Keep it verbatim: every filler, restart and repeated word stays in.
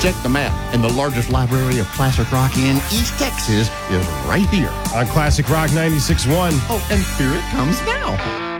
Check the map, and the largest library of classic rock in East Texas is right here on Classic Rock ninety-six point one. Oh, and here it comes now.